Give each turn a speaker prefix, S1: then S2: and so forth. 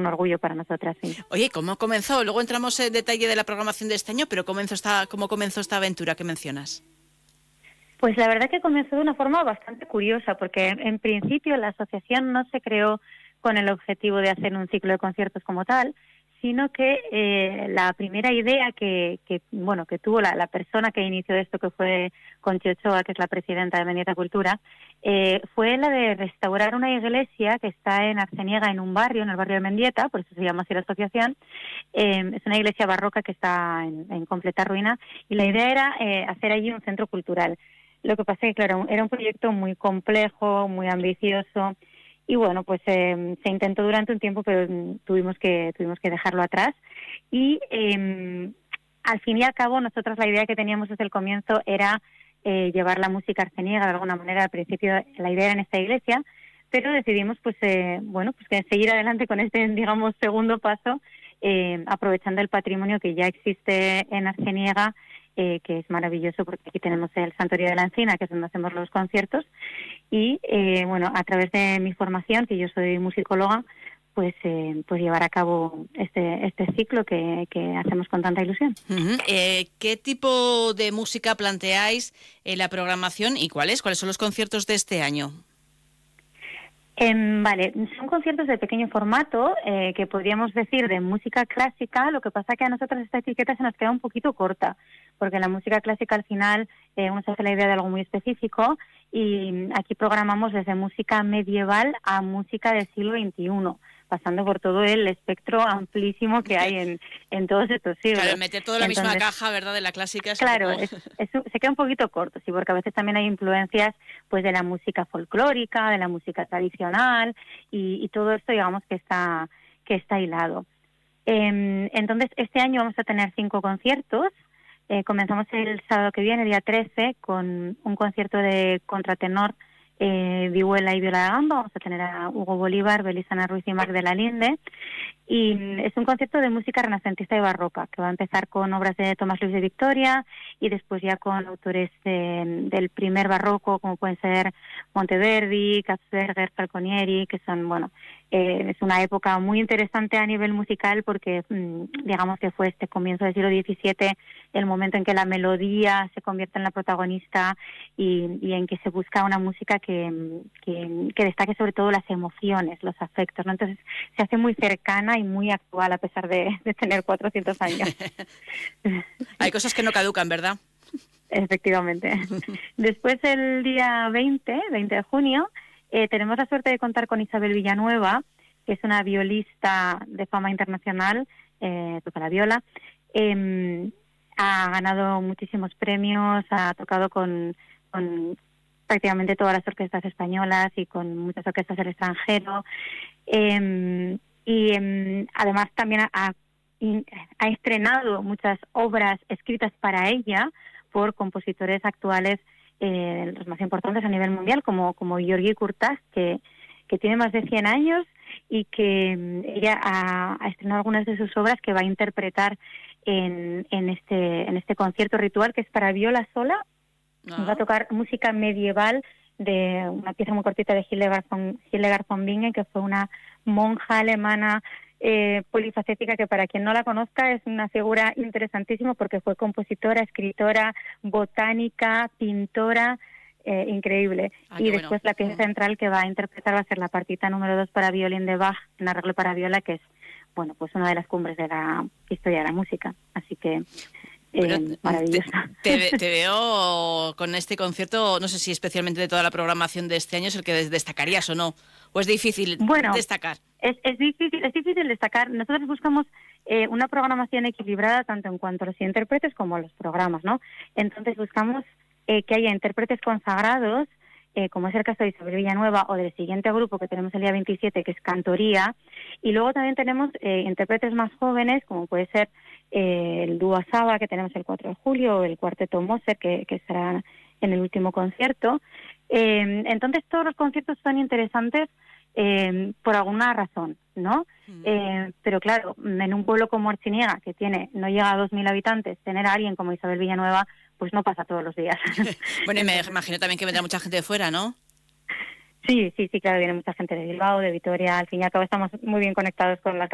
S1: un orgullo para nosotras. Sí.
S2: Oye, ¿cómo comenzó? Luego entramos en detalle de la programación de este año, pero ¿cómo comenzó esta aventura que mencionas?
S1: Pues la verdad que comenzó de una forma bastante curiosa, porque en principio la asociación no se creó con el objetivo de hacer un ciclo de conciertos como tal, sino que la primera idea que tuvo la persona que inició esto, que fue Conchi Ochoa, que es la presidenta de Mendieta Cultura, fue la de restaurar una iglesia que está en Arceniega, en un barrio, en el barrio de Mendieta, por eso se llama así la asociación. Es una iglesia barroca que está en completa ruina, y la idea era hacer allí un centro cultural. Lo que pasa es que, claro, era un proyecto muy complejo, muy ambicioso, y bueno, pues se intentó durante un tiempo, pero tuvimos que dejarlo atrás. Y al fin y al cabo, nosotros la idea que teníamos desde el comienzo era llevar la música arceniega de alguna manera. Al principio la idea era en esta iglesia, pero decidimos pues que seguir adelante con este, digamos, segundo paso, aprovechando el patrimonio que ya existe en Arceniega, que es maravilloso, porque aquí tenemos el Santuario de la Encina, que es donde hacemos los conciertos, y a través de mi formación, que yo soy musicóloga, pues llevar a cabo este ciclo que hacemos con tanta ilusión.
S2: Uh-huh. ¿Qué tipo de música planteáis en la programación y cuáles son los conciertos de este año?
S1: Vale, son conciertos de pequeño formato, que podríamos decir de música clásica. Lo que pasa que a nosotros esta etiqueta se nos queda un poquito corta, porque la música clásica al final uno se hace la idea de algo muy específico, y aquí programamos desde música medieval a música del siglo XXI, pasando por todo el espectro amplísimo que hay en todos estos siglos.
S2: Claro, meter todo en la misma caja, ¿verdad?, de la clásica.
S1: Claro, se queda un poquito corto, sí, porque a veces también hay influencias pues de la música folclórica, de la música tradicional, y todo esto, digamos, que está hilado. Entonces, este año vamos a tener 5 conciertos. Comenzamos el sábado que viene, día 13, con un concierto de contratenor, Vihuela y Viola da Gamba. Vamos a tener a Hugo Bolívar, Belisana Ruiz y Marc de la Linde. Y es un concierto de música renacentista y barroca, que va a empezar con obras de Tomás Luis de Victoria, y después ya con autores del primer barroco, como pueden ser Monteverdi, Katzberger, Falconieri, que son, es una época muy interesante a nivel musical, porque digamos que fue este comienzo del siglo XVII el momento en que la melodía se convierte en la protagonista, y en que se busca una música que destaque sobre todo las emociones, los afectos, ¿no? Entonces se hace muy cercana y muy actual, a pesar de tener 400 años.
S2: Hay cosas que no caducan, ¿verdad?
S1: Efectivamente. Después, el día 20 de junio, tenemos la suerte de contar con Isabel Villanueva, que es una violista de fama internacional, toca la viola. Ha ganado muchísimos premios, ha tocado con prácticamente todas las orquestas españolas y con muchas orquestas del extranjero. Además también ha estrenado muchas obras escritas para ella por compositores actuales, los más importantes a nivel mundial, como György Kurtág, que tiene más de 100 años, y que ella ha estrenado algunas de sus obras que va a interpretar en este concierto ritual, que es para viola sola. Va a tocar música medieval de una pieza muy cortita de Hildegard von Bingen, que fue una monja alemana polifacética, que para quien no la conozca es una figura interesantísima, porque fue compositora, escritora, botánica, pintora, increíble. Y después la pieza central que va a interpretar va a ser la partita número 2 para violín de Bach, en arreglo para viola, que es pues una de las cumbres de la historia de la música. Así que maravillosa.
S2: Te veo con este concierto, no sé si especialmente de toda la programación de este año es el que destacarías o no, o es difícil destacar.
S1: Es difícil destacar. Nosotros buscamos una programación equilibrada, tanto en cuanto a los intérpretes como a los programas, ¿no? Entonces buscamos que haya intérpretes consagrados, como es el caso de Isabel Villanueva, o del siguiente grupo que tenemos el día 27, que es Cantoría, y luego también tenemos intérpretes más jóvenes, como puede ser el dúo Saba, que tenemos el 4 de julio, o el cuarteto Moser, que estará en el último concierto. Entonces todos los conciertos son interesantes por alguna razón, ¿no? Pero claro, en un pueblo como Arceniega, que no llega a 2.000 habitantes, tener a alguien como Isabel Villanueva, pues no pasa todos los días.
S2: Bueno, y me imagino también que vendrá mucha gente de fuera, ¿no?
S1: Sí, claro, viene mucha gente de Bilbao, de Vitoria. Al fin y al cabo estamos muy bien conectados con la